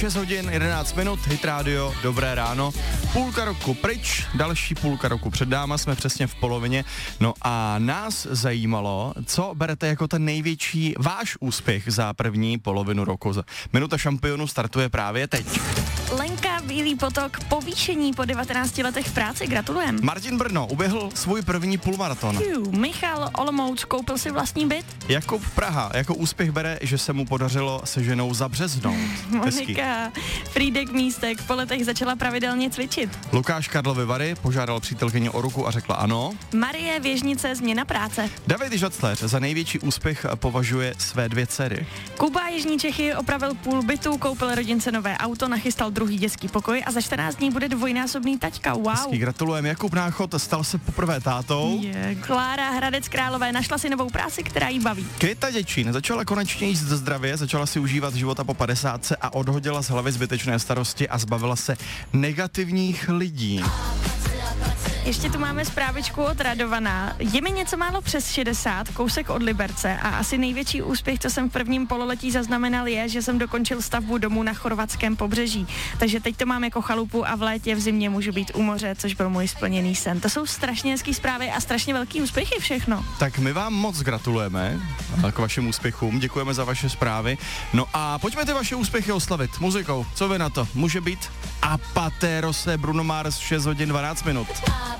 6 hodin 11 minut, Hit Radio, dobré ráno. Půlka roku pryč, další půlka roku před náma, jsme přesně v polovině. No a nás zajímalo, co berete jako ten největší váš úspěch za první polovinu roku. Minuta šampionu startuje právě teď. Lenka Bílý potok, povýšení po 19 letech v práci, gratulujem. Martin Brno uběhl svůj první půlmaraton. Michal Olomouc koupil si vlastní byt. Jakub Praha jako úspěch bere, že se mu podařilo se ženou zabřeznout. Monika Frýdek Místek po letech začala pravidelně cvičit. Lukáš Karlovy Vary požádal přítelkyni o ruku a řekla ano. Marie Věžnice, změna práce. David Žacler za největší úspěch považuje své 2 dcery. Kuba Jižní Čechy opravil půl bytu, koupil rodince nové auto, nachystal druhý dětský pokoj a za 14 dní bude dvojnásobný taťka. Wow. Hezký, gratulujeme. Jakub Náchod stal se poprvé tátou. Klára Hradec Králové našla si novou práci, která jí baví. Květa Děčín začala konečně jíst zdravě, začala si užívat života po 50 a odhodila z hlavy zbytečné starosti a zbavila se negativních lidí. Ještě tu máme zprávičku od Radovaná. Je mi něco málo přes 60, kousek od Liberce a asi největší úspěch, co jsem v prvním pololetí zaznamenal, je, že jsem dokončil stavbu domu na chorvatském pobřeží. Takže teď to mám jako chalupu a v létě, v zimě můžu být u moře, což byl můj splněný sen. To jsou strašně hezký zprávy a strašně velký úspěchy všechno. Tak my vám moc gratulujeme k vašim úspěchům, děkujeme za vaše zprávy. No a pojďme ty vaše úspěchy oslavit muzikou. Co vy na to? Může být Apaterose, Bruno Mars, 6 hodin 12 minut.